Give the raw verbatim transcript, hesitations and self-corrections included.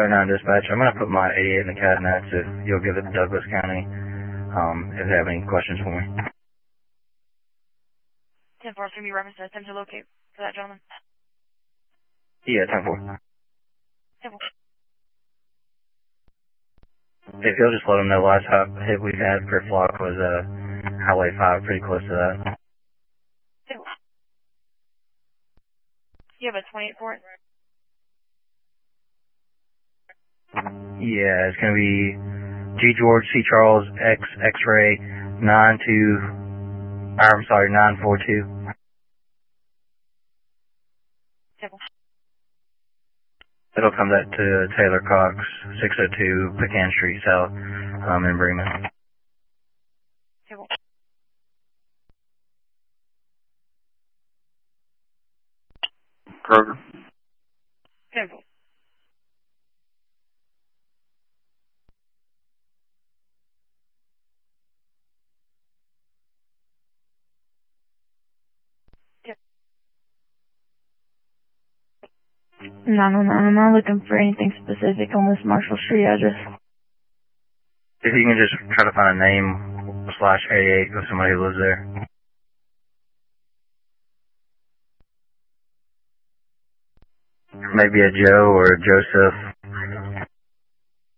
Charlie nine dispatch. I'm going to put my eighty-eight in the cat net, so you'll give it to Douglas County um, if they have any questions for me. ten four, it's going to be reference to attempt to locate for that gentleman. Yeah, ten four. ten four. If you'll just let them know, last hit we had per flock was uh, Highway five, pretty close to that. ten four. You have a twenty-eight for it? Yeah, it's going to be G George C Charles X X-ray nine two, I'm sorry, nine four two. It'll come back to Taylor Cox, six oh two Pecan Street South, um, in Bremen. Kroger. Simple. No, no, no, I'm not looking for anything specific on this Marshall Street address. If you can just try to find a name slash eighty-eight of somebody who lives there. Maybe a Joe or a Joseph.